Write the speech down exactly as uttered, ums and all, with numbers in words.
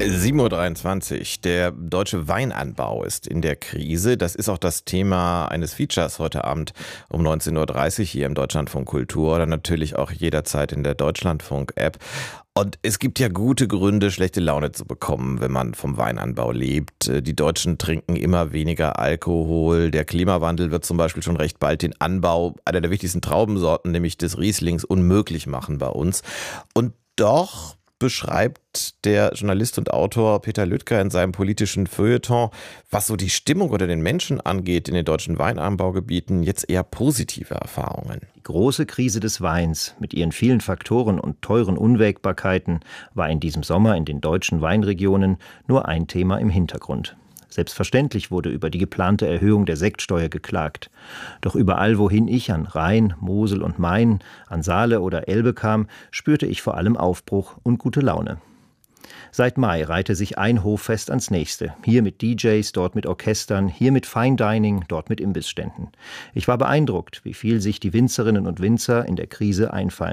sieben Uhr dreiundzwanzig. Der deutsche Weinanbau ist in der Krise. Das ist auch das Thema eines Features heute Abend um neunzehn Uhr dreißig hier im Deutschlandfunk Kultur oder natürlich auch jederzeit in der Deutschlandfunk-App. Und es gibt ja gute Gründe, schlechte Laune zu bekommen, wenn man vom Weinanbau lebt. Die Deutschen trinken immer weniger Alkohol. Der Klimawandel wird zum Beispiel schon recht bald den Anbau einer der wichtigsten Traubensorten, nämlich des Rieslings, unmöglich machen bei uns. Und doch beschreibt der Journalist und Autor Peter Lüttger in seinem politischen Feuilleton, was so die Stimmung oder den Menschen angeht in den deutschen Weinanbaugebieten, jetzt eher positive Erfahrungen. Die große Krise des Weins mit ihren vielen Faktoren und teuren Unwägbarkeiten war in diesem Sommer in den deutschen Weinregionen nur ein Thema im Hintergrund. Selbstverständlich wurde über die geplante Erhöhung der Sektsteuer geklagt. Doch überall, wohin ich an Rhein, Mosel und Main, an Saale oder Elbe kam, spürte ich vor allem Aufbruch und gute Laune. Seit Mai reihte sich ein Hoffest ans nächste. Hier mit D Js, dort mit Orchestern, hier mit Fine Dining, dort mit Imbissständen. Ich war beeindruckt, wie viel sich die Winzerinnen und Winzer in der Krise einfallen